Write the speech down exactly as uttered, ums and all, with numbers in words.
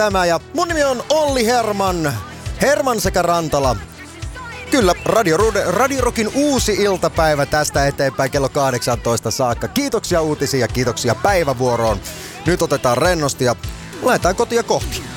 Tämä ja mun nimi on Olli Herman. Herman sekä Rantala. Kyllä, Radio, Radio Rockin uusi iltapäivä tästä eteenpäin kello kahdeksantoista saakka. Kiitoksia uutisia ja kiitoksia päivävuoroon. Nyt otetaan rennosti ja lähdetään kotia kohti.